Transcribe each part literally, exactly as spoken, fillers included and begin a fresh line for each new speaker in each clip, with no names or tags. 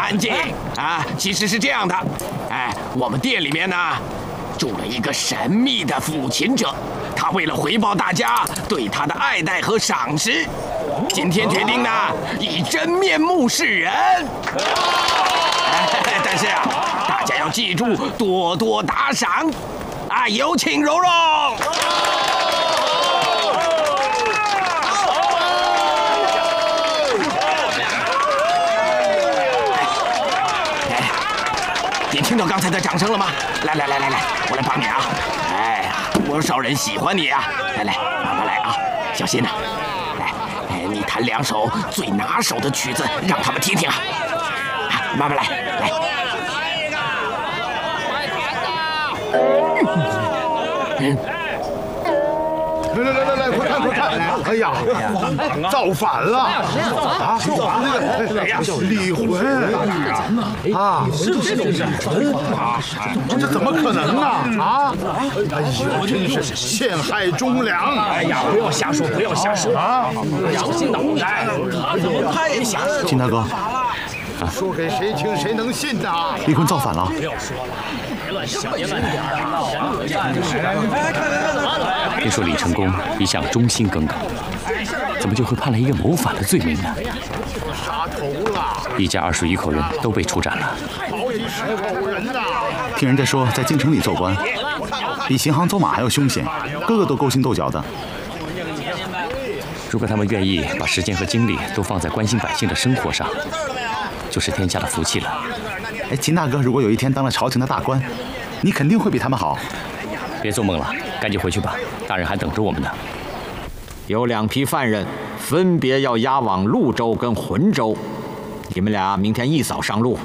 安静啊！其实是这样的，哎，我们店里面呢住了一个神秘的抚琴者，他为了回报大家对他的爱戴和赏识，今天决定呢以真面目示人。但是啊，大家要记住多多打赏啊！有请柔柔。 也听到刚才的掌声了吗？来来来来来，我来帮你啊！哎呀，多少人喜欢你啊！来来，慢慢来啊，小心呐、啊！来，哎，你弹两首最拿手的曲子，让他们听听啊！啊，慢慢来，来。嗯。
来来来来来，快看快看！哎呀，造反了！啊，哎呀，李魂啊，就是李魂啊！这怎么可能啊？啊！哎呦，真是陷害忠良！
哎呀，不要瞎说，不要瞎说啊！小心脑袋！他怎么太瞎说？
秦大哥，
说给谁听，谁能信呐？
李坤造反了！
不要说了，别乱想，别乱点啊！
听说李成功一向忠心耿耿，怎么就会判了一个谋反的罪名呢？
杀头了！
一家二十余口人都被处斩了。
好几十口人呐！
听人家说，在京城里做官，比行行走马还要凶险，个个都勾心斗角的。
如果他们愿意把时间和精力都放在关心百姓的生活上，就是天下的福气了。
哎，秦大哥，如果有一天当了朝廷的大官，你肯定会比他们好。
别做梦了，赶紧回去吧，大人还等着我们呢。
有两批犯人，分别要押往潞州跟浑州，你们俩明天一早上路。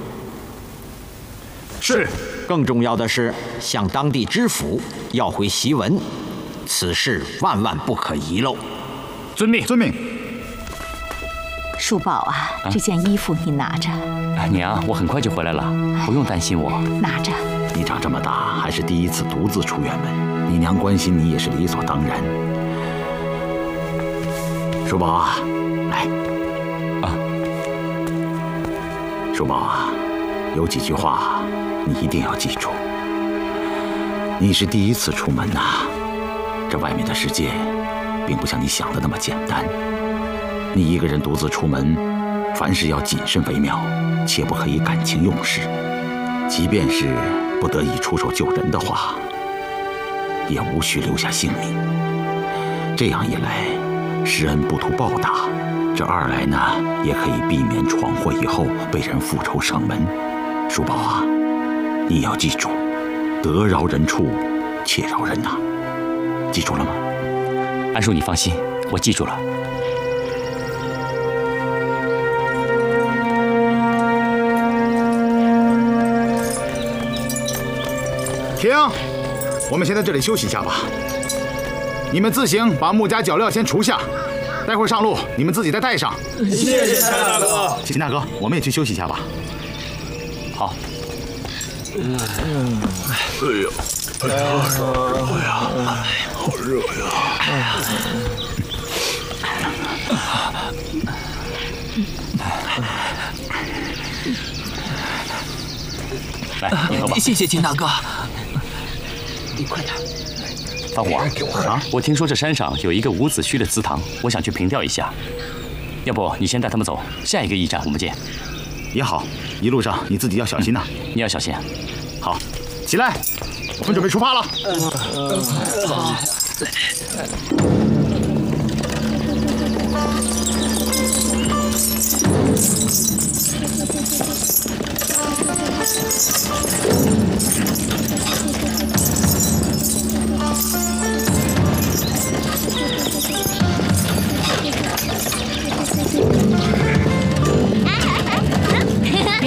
是。
更重要的是，向当地知府要回檄文，此事万万不可遗漏。
遵命，
遵命。
叔宝啊，这件衣服你拿着。
娘，我很快就回来了，不用担心我。
拿着。
你长这么大还是第一次独自出远门，你娘关心你也是理所当然。叔宝啊，来，
啊，
叔宝啊，有几句话你一定要记住。你是第一次出门呐、啊，这外面的世界并不像你想的那么简单。你一个人独自出门，凡事要谨慎为妙，切不可以感情用事。即便是 不得已出手救人的话，也无需留下性命。这样一来，施恩不图报答；这二来呢，也可以避免闯祸以后被人复仇上门。叔宝啊，你要记住，得饶人处且饶人呐、啊，记住了吗？
安叔，你放心，我记住了。
停！我们先在这里休息一下吧。你们自行把穆家脚镣先除下，待会儿上路你们自己再带上。
谢谢秦大哥。
秦大哥，我们也去休息一下吧。
好。
嗯，哎呀，哎呀，哎呀，好热呀！哎呀。
来，你喝吧。
谢谢秦大哥。
你快点。
放火啊！我听说这山上有一个伍子胥的祠堂，我想去凭吊一下。要不你先带他们走，下一个驿站我们见。
也好，一路上你自己要小心呐、
嗯。你要小心。
好，起来，我们准备出发了。
好。